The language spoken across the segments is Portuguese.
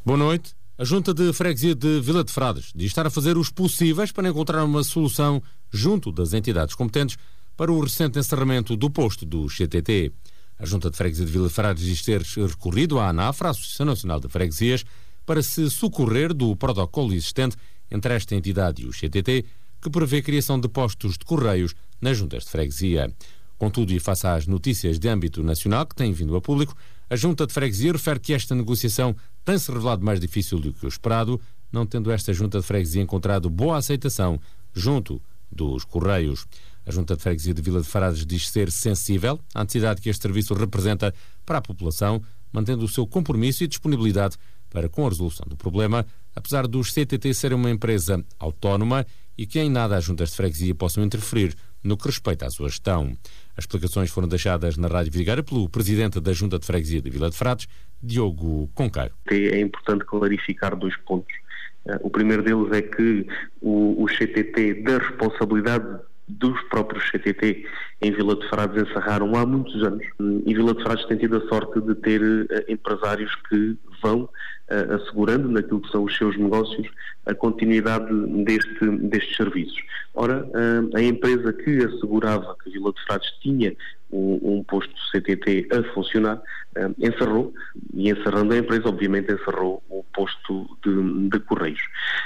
Boa noite. A Junta de Freguesia de Vila de Frades diz estar a fazer os possíveis para encontrar uma solução junto das entidades competentes para o recente encerramento do posto do CTT. A Junta de Freguesia de Vila de Frades diz ter recorrido à ANAF, a Associação Nacional de Freguesias, para se socorrer do protocolo existente entre esta entidade e o CTT, que prevê a criação de postos de correios nas juntas de freguesia. Contudo, e face às notícias de âmbito nacional que têm vindo a público, a Junta de Freguesia refere que esta negociação tem-se revelado mais difícil do que o esperado, não tendo esta Junta de Freguesia encontrado boa aceitação junto dos Correios. A Junta de Freguesia de Vila de Frades diz ser sensível à necessidade que este serviço representa para a população, mantendo o seu compromisso e disponibilidade para com a resolução do problema, apesar dos CTT serem uma empresa autónoma e que em nada as juntas de freguesia possam interferir no que respeita à sua gestão. As explicações foram deixadas na Rádio Videira pelo presidente da Junta de Freguesia de Vila de Frades, Diogo Conqueiro. É importante clarificar 2 pontos. O primeiro deles é que o CTT, da responsabilidade dos próprios CTT em Vila de Frades, encerraram há muitos anos, e Vila de Frades tem tido a sorte de ter empresários que vão assegurando naquilo que são os seus negócios a continuidade destes serviços. Ora, a empresa que assegurava que Vila de Frades tinha um posto CTT a funcionar, encerrou, e encerrando a empresa, obviamente encerrou o posto de Correios.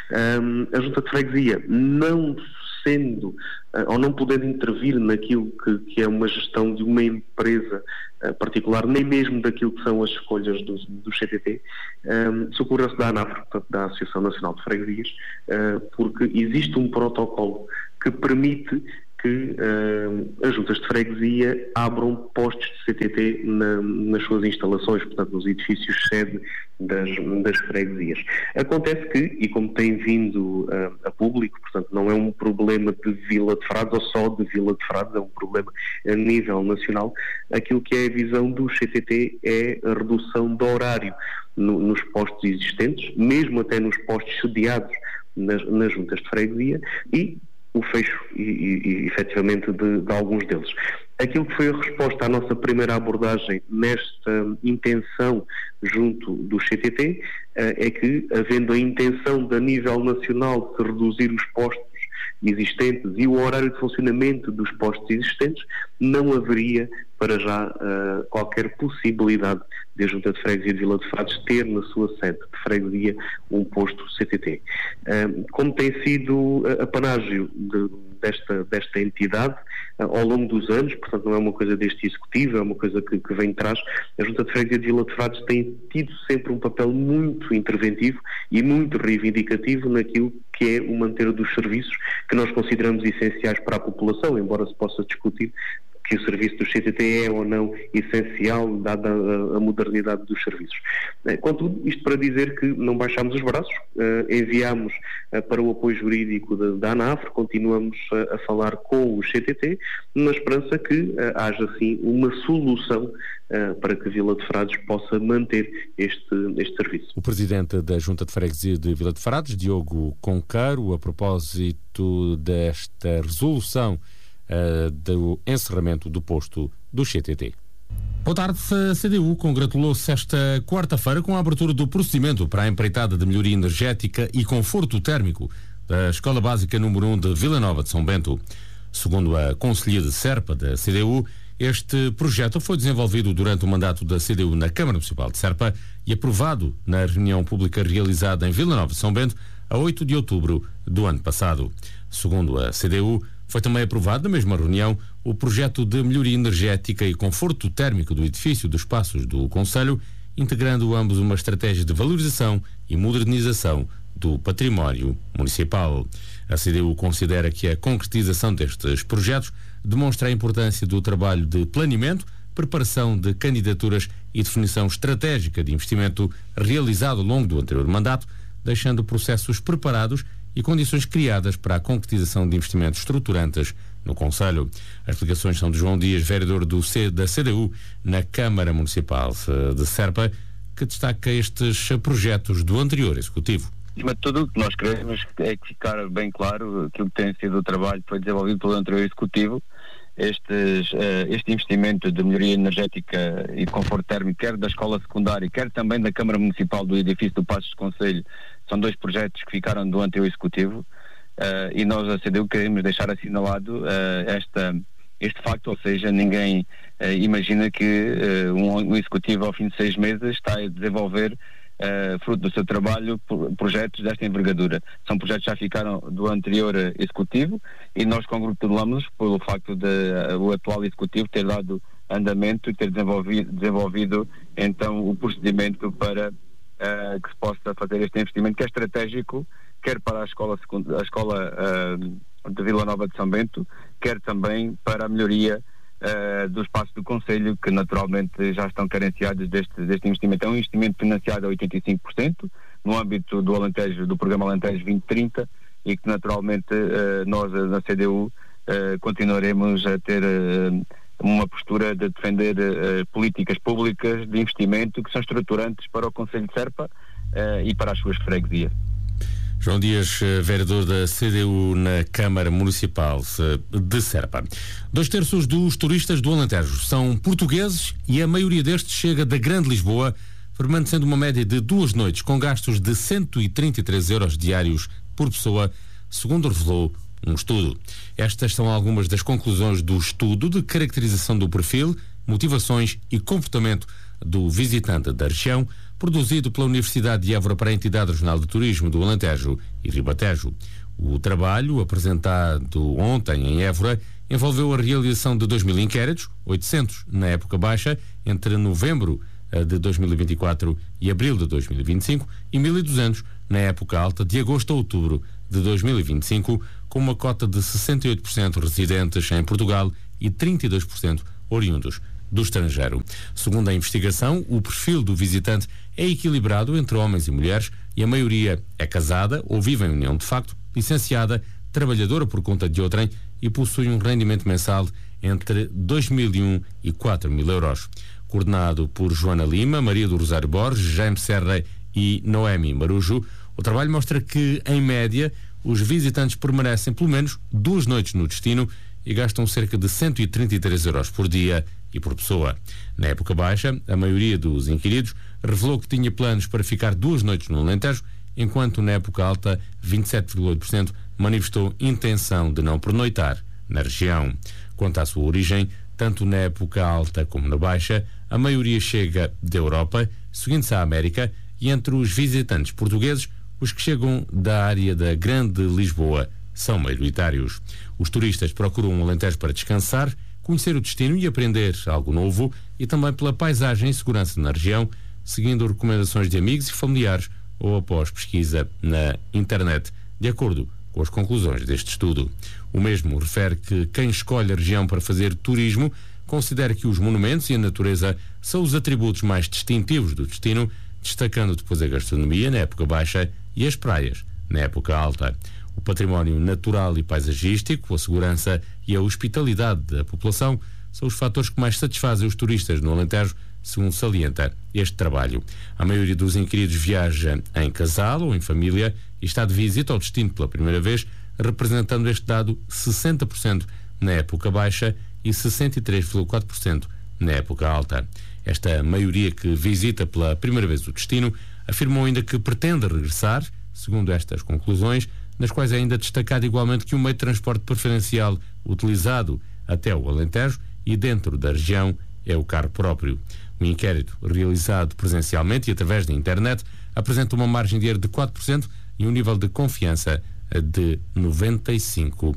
A Junta de Freguesia, não sendo ou não podendo intervir naquilo que é uma gestão de uma empresa particular, nem mesmo daquilo que são as escolhas do CTT, socorre-se da ANAF, portanto, da Associação Nacional de Freguesias, porque existe um protocolo que permite que as juntas de freguesia abram postos de CTT nas suas instalações, portanto, nos edifícios sede das freguesias. Acontece que, e como tem vindo a público, portanto, não é um problema de Vila de Frades ou só de Vila de Frades, é um problema a nível nacional. Aquilo que é a visão do CTT é a redução do horário nos postos existentes, mesmo até nos postos sediados nas juntas de freguesia, e o fecho, e efetivamente, de alguns deles. Aquilo que foi a resposta à nossa primeira abordagem nesta intenção junto do CTT é que, havendo a intenção de, a nível nacional, de reduzir os postos existentes e o horário de funcionamento dos postos existentes, não haveria para já qualquer possibilidade de a Junta de Freguesia de Vila de Frades ter na sua sede de freguesia um posto CTT. Como tem sido apanágio desta entidade ao longo dos anos, portanto não é uma coisa deste executivo, é uma coisa que vem de trás, a Junta de Freguesia de Vila de Frades tem tido sempre um papel muito interventivo e muito reivindicativo naquilo que é o manter dos serviços que nós consideramos essenciais para a população, embora se possa discutir que o serviço do CTT é ou não essencial, dada a modernidade dos serviços. Contudo, isto para dizer que não baixamos os braços, enviamos para o apoio jurídico da ANAF, continuamos a falar com o CTT, na esperança que haja, assim, uma solução para que Vila de Frades possa manter este serviço. O presidente da Junta de Freguesia de Vila de Frades, Diogo Conqueiro, a propósito desta resolução do encerramento do posto do CTT. Boa tarde. A CDU congratulou-se esta quarta-feira com a abertura do procedimento para a empreitada de melhoria energética e conforto térmico da Escola Básica número 1 de Vila Nova de São Bento. Segundo a Conselhia de Serpa da CDU, este projeto foi desenvolvido durante o mandato da CDU na Câmara Municipal de Serpa e aprovado na reunião pública realizada em Vila Nova de São Bento a 8 de outubro do ano passado. Segundo a CDU, foi também aprovado na mesma reunião o projeto de melhoria energética e conforto térmico do edifício dos Passos do Concelho, integrando ambos uma estratégia de valorização e modernização do património municipal. A CDU considera que a concretização destes projetos demonstra a importância do trabalho de planeamento, preparação de candidaturas e definição estratégica de investimento realizado ao longo do anterior mandato, deixando processos preparados e condições criadas para a concretização de investimentos estruturantes no Concelho. As explicações são de João Dias, vereador da CDU na Câmara Municipal de Serpa, que destaca estes projetos do anterior Executivo. Acima de tudo, o que nós queremos é que ficar bem claro aquilo que tem sido o trabalho que foi desenvolvido pelo anterior Executivo, este investimento de melhoria energética e conforto térmico, quer da escola secundária, quer também da Câmara Municipal do edifício do Passos de Conselho, são 2 projetos que ficaram do anterior executivo, e nós, a CDU, queremos deixar assinalado este facto, ou seja, ninguém imagina que um executivo ao fim de 6 meses está a desenvolver, fruto do seu trabalho, projetos desta envergadura. São projetos que já ficaram do anterior executivo, e nós congratulamos pelo facto de o atual executivo ter dado andamento e ter desenvolvido então o procedimento para que se possa fazer este investimento, que é estratégico, quer para a escola de Vila Nova de São Bento, quer também para a melhoria do espaço do Conselho, que naturalmente já estão carenciados deste investimento. É um investimento financiado a 85% no âmbito do Alentejo, do programa Alentejo 2030, e que naturalmente nós na CDU continuaremos a ter uma postura de defender políticas públicas de investimento que são estruturantes para o Conselho de Serpa e para as suas freguesias. João Dias, vereador da CDU na Câmara Municipal de Serpa. 2/3 dos turistas do Alentejo são portugueses e a maioria destes chega da Grande Lisboa, permanecendo uma média de 2 noites com gastos de 133 euros diários por pessoa, segundo revelou um estudo. Estas são algumas das conclusões do estudo de caracterização do perfil, motivações e comportamento do visitante da região, produzido pela Universidade de Évora para a Entidade Regional de Turismo do Alentejo e Ribatejo. O trabalho, apresentado ontem em Évora, envolveu a realização de 2.000 inquéritos, 800 na época baixa, entre novembro de 2024 e abril de 2025, e 1.200 na época alta, de agosto a outubro de 2025, com uma cota de 68% residentes em Portugal e 32% oriundos do estrangeiro. Segundo a investigação, o perfil do visitante é equilibrado entre homens e mulheres, e a maioria é casada ou vive em união de facto, licenciada, trabalhadora por conta de outrem e possui um rendimento mensal entre 2.001 e 4.000 euros. Coordenado por Joana Lima, Maria do Rosário Borges, Jaime Serra e Noemi Marujo, o trabalho mostra que, em média, os visitantes permanecem pelo menos 2 noites no destino e gastam cerca de 133 euros por dia e por pessoa. Na época baixa, a maioria dos inquiridos revelou que tinha planos para ficar 2 noites no Alentejo, enquanto na época alta, 27,8% manifestou intenção de não pernoitar na região. Quanto à sua origem, tanto na época alta como na baixa, a maioria chega da Europa, seguindo-se à América, e entre os visitantes portugueses, os que chegam da área da Grande Lisboa são maioritários. Os turistas procuram o Alentejo para descansar, conhecer o destino e aprender algo novo, e também pela paisagem e segurança na região, seguindo recomendações de amigos e familiares ou após pesquisa na internet, de acordo com as conclusões deste estudo. O mesmo refere que quem escolhe a região para fazer turismo considera que os monumentos e a natureza são os atributos mais distintivos do destino, destacando depois a gastronomia na época baixa e as praias na época alta. O património natural e paisagístico, a segurança e a hospitalidade da população são os fatores que mais satisfazem os turistas no Alentejo, segundo salienta este trabalho. A maioria dos inquiridos viaja em casal ou em família e está de visita ao destino pela primeira vez, representando este dado 60% na época baixa e 63,4% na época alta. Esta maioria que visita pela primeira vez o destino afirmou ainda que pretende regressar, segundo estas conclusões, nas quais é ainda destacado igualmente que o meio de transporte preferencial utilizado até o Alentejo e dentro da região é o carro próprio. O inquérito, realizado presencialmente e através da internet, apresenta uma margem de erro de 4% e um nível de confiança de 95%.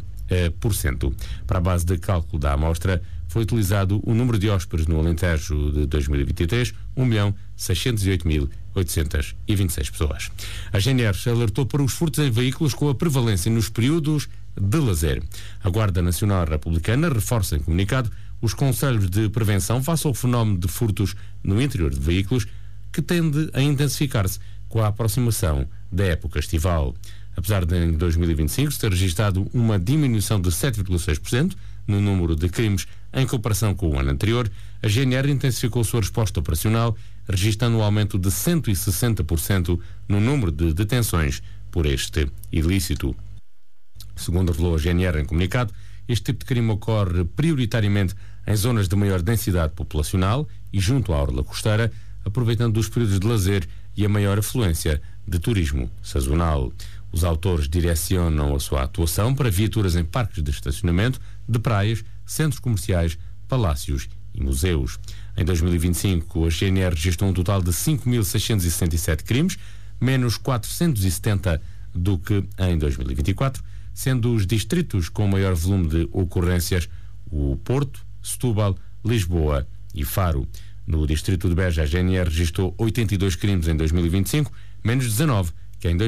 Para a base de cálculo da amostra, foi utilizado o número de hóspedes no Alentejo de 2023, 1.068.826 pessoas. A GNR alertou para os furtos em veículos com a prevalência nos períodos de lazer. A Guarda Nacional Republicana reforça em comunicado os conselhos de prevenção face ao fenómeno de furtos no interior de veículos, que tende a intensificar-se com a aproximação da época estival. Apesar de em 2025 se ter registrado uma diminuição de 7,6% no número de crimes em comparação com o ano anterior, a GNR intensificou sua resposta operacional, registrando um aumento de 160% no número de detenções por este ilícito. Segundo revelou a GNR em comunicado, este tipo de crime ocorre prioritariamente em zonas de maior densidade populacional e junto à orla costeira, aproveitando os períodos de lazer e a maior afluência de turismo sazonal. Os autores direcionam a sua atuação para viaturas em parques de estacionamento, de praias, centros comerciais, palácios e museus. Em 2025, a GNR registrou um total de 5.667 crimes, menos 470 do que em 2024, sendo os distritos com maior volume de ocorrências o Porto, Setúbal, Lisboa e Faro. No distrito de Beja, a GNR registrou 82 crimes em 2025, menos 19 que em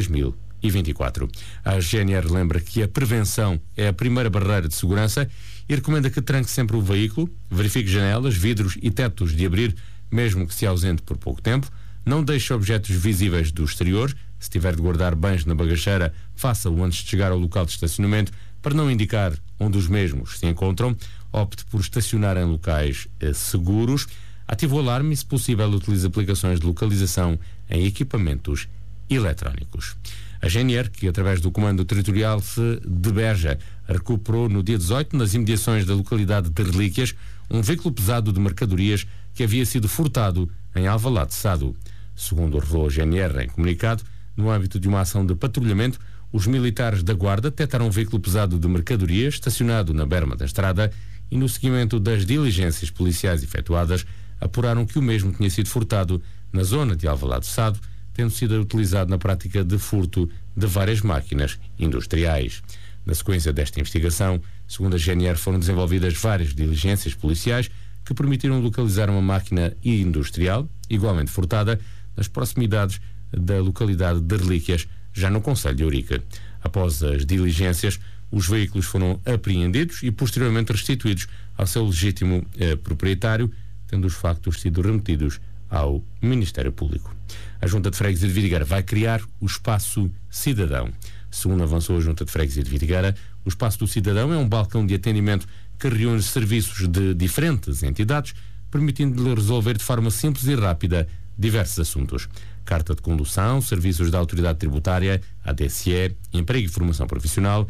2024. A GNR lembra que a prevenção é a primeira barreira de segurança e recomenda que tranque sempre o veículo, verifique janelas, vidros e tetos de abrir, mesmo que se ausente por pouco tempo, não deixe objetos visíveis do exterior, se tiver de guardar bens na bagageira, faça-o antes de chegar ao local de estacionamento para não indicar onde os mesmos se encontram, opte por estacionar em locais seguros, ative o alarme e, se possível, utilize aplicações de localização em equipamentos eletrónicos. A GNR, que através do Comando Territorial de Beja recuperou no dia 18, nas imediações da localidade de Relíquias, um veículo pesado de mercadorias que havia sido furtado em Alvalade Sado. Segundo revelou a GNR em comunicado, no âmbito de uma ação de patrulhamento, os militares da Guarda detectaram um veículo pesado de mercadorias estacionado na berma da estrada e, no seguimento das diligências policiais efetuadas, apuraram que o mesmo tinha sido furtado na zona de Alvalade Sado, tendo sido utilizado na prática de furto de várias máquinas industriais. Na sequência desta investigação, segundo a GNR, foram desenvolvidas várias diligências policiais que permitiram localizar uma máquina industrial, igualmente furtada, nas proximidades da localidade de Relíquias, já no concelho de Ourique. Após as diligências, os veículos foram apreendidos e posteriormente restituídos ao seu legítimo proprietário, tendo os factos sido remetidos ao Ministério Público. A Junta de Freguesia de Vidigueira vai criar o Espaço Cidadão. Segundo avançou a Junta de Freguesia de Vidigueira, o Espaço do Cidadão é um balcão de atendimento que reúne serviços de diferentes entidades, permitindo-lhe resolver de forma simples e rápida diversos assuntos. Carta de condução, serviços da Autoridade Tributária, ADSE, emprego e formação profissional,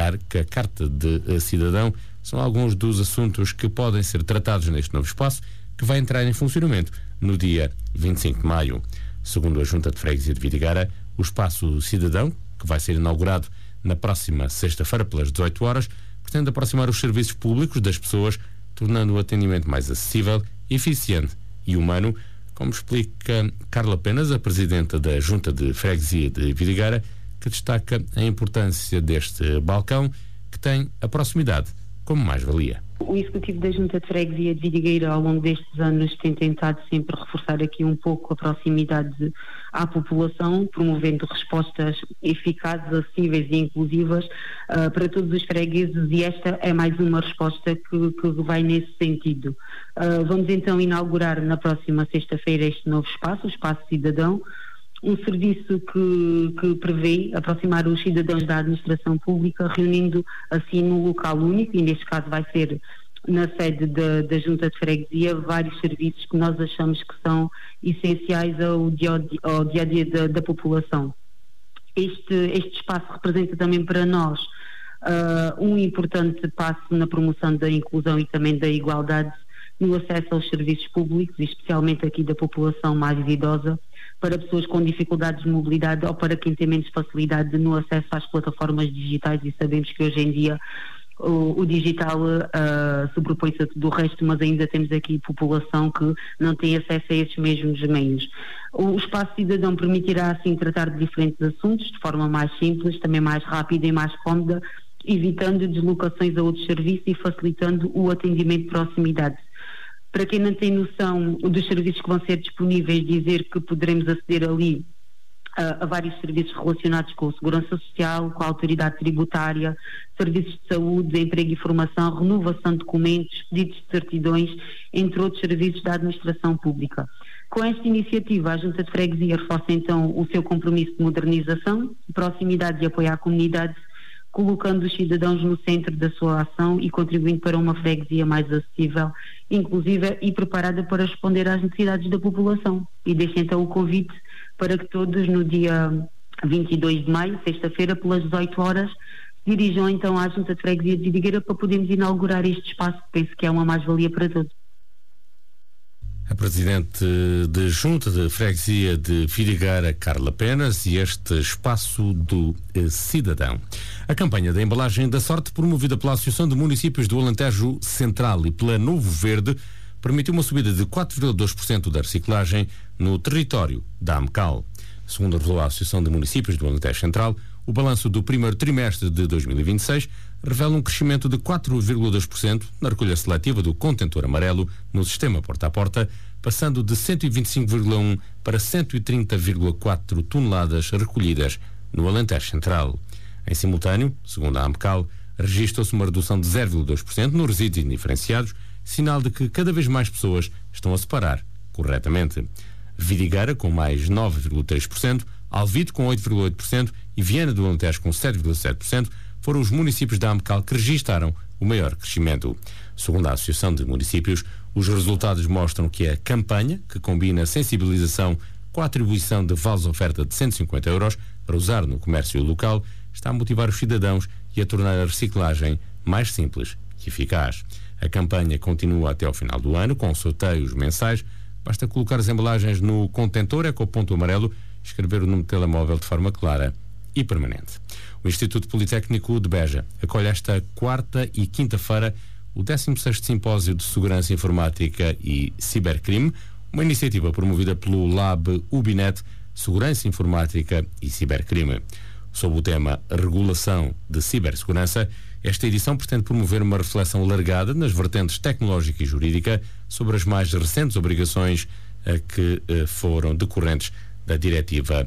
a Carta de Cidadão são alguns dos assuntos que podem ser tratados neste novo espaço, que vai entrar em funcionamento no dia 25 de maio. Segundo a Junta de Freguesia de Vidigueira, o Espaço Cidadão, que vai ser inaugurado na próxima sexta-feira pelas 18 horas, pretende aproximar os serviços públicos das pessoas, tornando o atendimento mais acessível, eficiente e humano, como explica Carla Penas, a presidenta da Junta de Freguesia de Vidigueira, que destaca a importância deste balcão, que tem a proximidade como mais-valia. O Executivo da Junta de Freguesia de Vidigueira, ao longo destes anos, tem tentado sempre reforçar aqui um pouco a proximidade à população, promovendo respostas eficazes, acessíveis e inclusivas para todos os fregueses, e esta é mais uma resposta que vai nesse sentido. Vamos então inaugurar na próxima sexta-feira este novo espaço, o Espaço Cidadão, um serviço que prevê aproximar os cidadãos da administração pública, reunindo assim num local único, e neste caso vai ser na sede da Junta de Freguesia, vários serviços que nós achamos que são essenciais ao dia-a-dia da população. Este espaço representa também para nós um importante passo na promoção da inclusão e também da igualdade no acesso aos serviços públicos, especialmente aqui da população mais idosa, para pessoas com dificuldades de mobilidade ou para quem tem menos facilidade no acesso às plataformas digitais, e sabemos que hoje em dia o digital sobrepõe-se a tudo o resto, mas ainda temos aqui população que não tem acesso a esses mesmos meios. O Espaço Cidadão permitirá assim tratar de diferentes assuntos de forma mais simples, também mais rápida e mais cómoda, evitando deslocações a outros serviços e facilitando o atendimento de proximidade. Para quem não tem noção dos serviços que vão ser disponíveis, dizer que poderemos aceder ali a vários serviços relacionados com a segurança social, com a autoridade tributária, serviços de saúde, emprego e formação, renovação de documentos, pedidos de certidões, entre outros serviços da administração pública. Com esta iniciativa, a Junta de Freguesia reforça então o seu compromisso de modernização, proximidade e apoio à comunidade, colocando os cidadãos no centro da sua ação e contribuindo para uma freguesia mais acessível, inclusiva e preparada para responder às necessidades da população. E deixo então o convite para que todos, no dia 22 de maio, sexta-feira, pelas 18 horas, dirijam então à Junta de Freguesia de Vidigueira para podermos inaugurar este espaço, que penso que é uma mais-valia para todos. A Presidente de Junta de Freguesia de Vidigueira, Carla Penas, e este Espaço do Cidadão. A campanha da embalagem da sorte, promovida pela Associação de Municípios do Alentejo Central e pela Novo Verde, permitiu uma subida de 4,2% da reciclagem no território da AMCAL. Segundo revelou a Associação de Municípios do Alentejo Central, o balanço do primeiro trimestre de 2026 revela um crescimento de 4,2% na recolha seletiva do contentor amarelo no sistema porta a porta, passando de 125,1 para 130,4 toneladas recolhidas no Alentejo Central. Em simultâneo, segundo a AMCAL, registrou-se uma redução de 0,2% nos resíduos indiferenciados, sinal de que cada vez mais pessoas estão a separar corretamente. Vidigueira com mais 9,3%, Alvite com 8,8% e Viana do Alentejo com 7,7% foram os municípios da AMCAL que registaram o maior crescimento. Segundo a Associação de Municípios, os resultados mostram que a campanha, que combina sensibilização com a atribuição de vales oferta de 150 euros para usar no comércio local, está a motivar os cidadãos e a tornar a reciclagem mais simples e eficaz. A campanha continua até ao final do ano, com sorteios mensais. Basta colocar as embalagens no contentor ecoponto amarelo e escrever o número de telemóvel de forma clara e permanente. O Instituto Politécnico de Beja acolhe esta quarta e quinta-feira o 16º Simpósio de Segurança Informática e Cibercrime, uma iniciativa promovida pelo Lab Ubinet Segurança Informática e Cibercrime. Sob o tema Regulação de Cibersegurança, esta edição pretende promover uma reflexão alargada nas vertentes tecnológica e jurídica sobre as mais recentes obrigações que foram decorrentes da Diretiva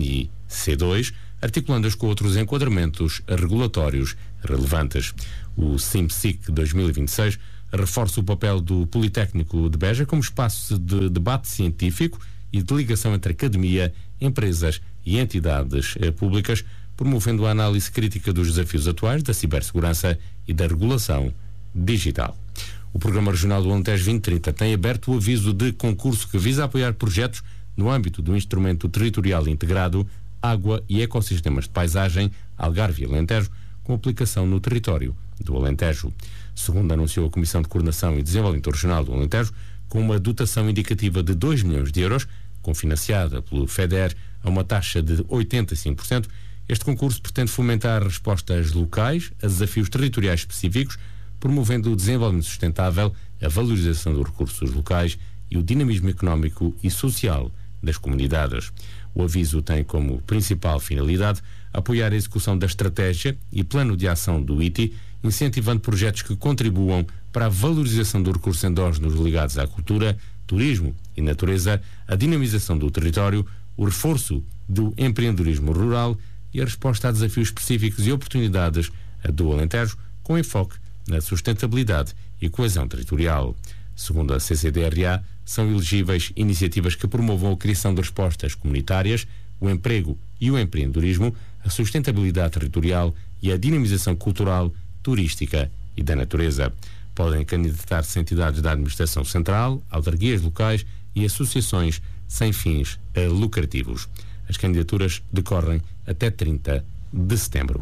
NIC2, articulando-as com outros enquadramentos regulatórios relevantes. O SIMSIC 2026 reforça o papel do Politécnico de Beja como espaço de debate científico e de ligação entre academia, empresas e entidades públicas, promovendo a análise crítica dos desafios atuais da cibersegurança e da regulação digital. O Programa Regional do Alentejo 2030 tem aberto o aviso de concurso que visa apoiar projetos no âmbito do Instrumento Territorial Integrado Água e Ecossistemas de Paisagem Algarve e Alentejo, com aplicação no território do Alentejo. Segundo anunciou a Comissão de Coordenação e Desenvolvimento Regional do Alentejo, com uma dotação indicativa de 2 milhões de euros, cofinanciada pelo FEDER a uma taxa de 85%, este concurso pretende fomentar respostas locais a desafios territoriais específicos, promovendo o desenvolvimento sustentável, a valorização dos recursos locais e o dinamismo económico e social das comunidades. O aviso tem como principal finalidade apoiar a execução da estratégia e plano de ação do ITI, incentivando projetos que contribuam para a valorização dos recursos endógenos ligados à cultura, turismo e natureza, a dinamização do território, o reforço do empreendedorismo rural e a resposta a desafios específicos e oportunidades do Alentejo, com enfoque na sustentabilidade e coesão territorial. Segundo a CCDRA, são elegíveis iniciativas que promovam a criação de respostas comunitárias, o emprego e o empreendedorismo, a sustentabilidade territorial e a dinamização cultural, turística e da natureza. Podem candidatar-se entidades da administração central, autarquias locais e associações sem fins lucrativos. As candidaturas decorrem até 30 de setembro.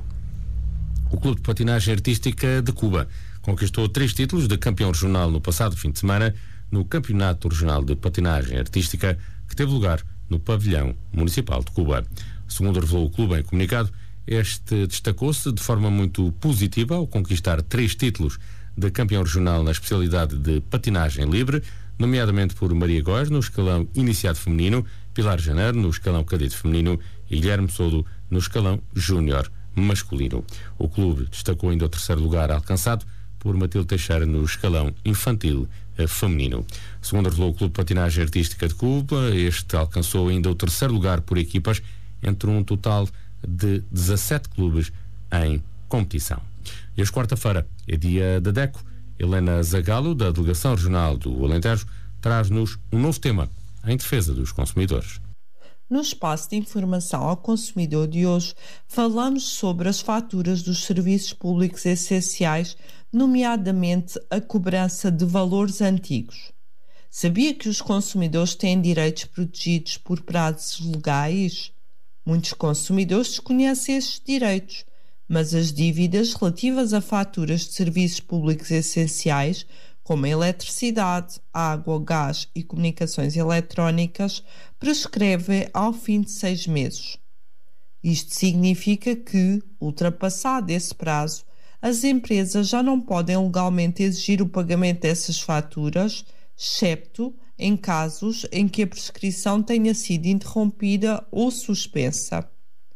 O Clube de Patinagem Artística de Cuba conquistou 3 títulos de campeão regional no passado fim de semana no Campeonato Regional de Patinagem Artística, que teve lugar no Pavilhão Municipal de Cuba. Segundo revelou o clube em comunicado, este destacou-se de forma muito positiva ao conquistar 3 títulos de campeão regional na especialidade de patinagem livre, nomeadamente por Maria Góes no escalão iniciado feminino, Pilar Janeiro no escalão cadete feminino e Guilherme Sodo no escalão júnior masculino. O clube destacou ainda o 3º lugar alcançado por Matilde Teixeira no escalão infantil feminino. Segundo revelou o Clube de Patinagem Artística de Cuba, este alcançou ainda o 3º lugar por equipas entre um total de 17 clubes em competição. E hoje, quarta-feira, é dia da DECO. Helena Zagalo, da Delegação Regional do Alentejo, traz-nos um novo tema em defesa dos consumidores. No espaço de informação ao consumidor de hoje, falamos sobre as faturas dos serviços públicos essenciais, nomeadamente a cobrança de valores antigos. Sabia que os consumidores têm direitos protegidos por prazos legais? Muitos consumidores desconhecem estes direitos. mas as dívidas relativas a faturas de serviços públicos essenciais, como a eletricidade, água, gás e comunicações eletrónicas, prescrevem ao fim de 6 meses. Isto significa que, ultrapassado esse prazo, as empresas já não podem legalmente exigir o pagamento dessas faturas, excepto em casos em que a prescrição tenha sido interrompida ou suspensa.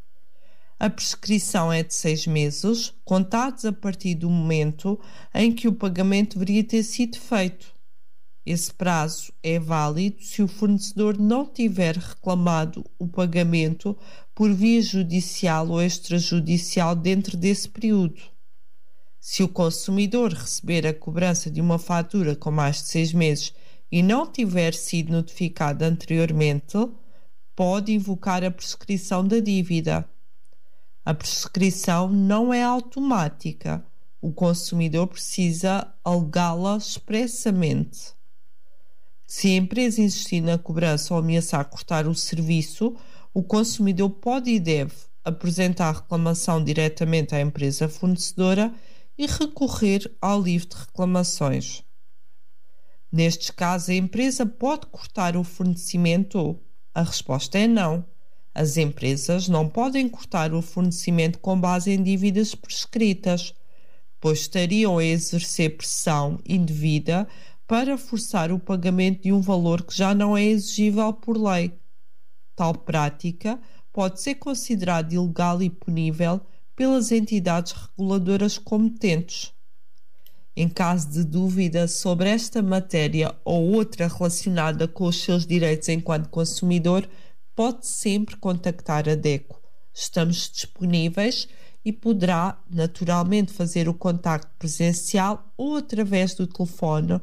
A prescrição é de 6 meses, contados a partir do momento em que o pagamento deveria ter sido feito. Esse prazo é válido se o fornecedor não tiver reclamado o pagamento por via judicial ou extrajudicial dentro desse período. Se o consumidor receber a cobrança de uma fatura com mais de 6 meses e não tiver sido notificado anteriormente, pode invocar a prescrição da dívida. A prescrição não é automática. O consumidor precisa alegá-la expressamente. Se a empresa insistir na cobrança ou ameaçar cortar o serviço, o consumidor pode e deve apresentar a reclamação diretamente à empresa fornecedora e recorrer ao livro de reclamações. Nestes casos, a empresa pode cortar o fornecimento? A resposta é não. As empresas não podem cortar o fornecimento com base em dívidas prescritas, pois estariam a exercer pressão indevida para forçar o pagamento de um valor que já não é exigível por lei. Tal prática pode ser considerada ilegal e punível pelas entidades reguladoras competentes. Em caso de dúvida sobre esta matéria ou outra relacionada com os seus direitos enquanto consumidor, pode sempre contactar a DECO. Estamos disponíveis e poderá naturalmente fazer o contacto presencial ou através do telefone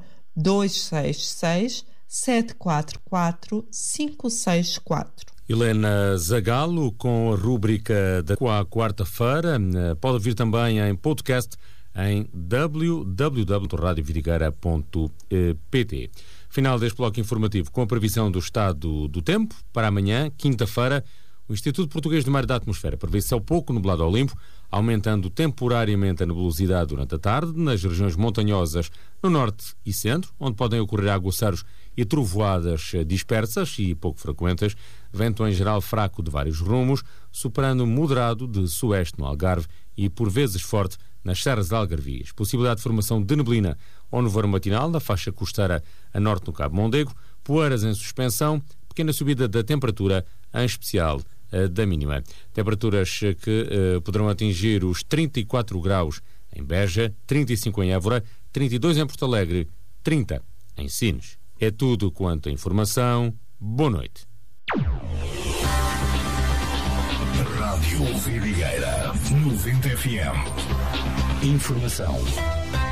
266 744 564. Helena Zagalo, com a rúbrica da quarta-feira, pode ouvir também em podcast em www.radiovidigueira.pt. Final deste bloco informativo com a previsão do estado do tempo para amanhã, quinta-feira. O Instituto Português do Mar e da Atmosfera prevê céu pouco nublado ao limpo, aumentando temporariamente a nebulosidade durante a tarde nas regiões montanhosas no norte e centro, onde podem ocorrer aguaceiros e trovoadas dispersas e pouco frequentes, vento em geral fraco de vários rumos, superando moderado de sueste no Algarve e por vezes forte nas serras algarvias. Possibilidade de formação de neblina ou nevoeiro matinal na faixa costeira a norte no Cabo Mondego, poeiras em suspensão, pequena subida da temperatura, em especial da mínima. Temperaturas que poderão atingir os 34 graus em Beja, 35 em Évora, 32 em Porto Alegre, 30 em Sines. É tudo quanto a informação. Boa noite. Rádio Vidigueira 90 FM. Informação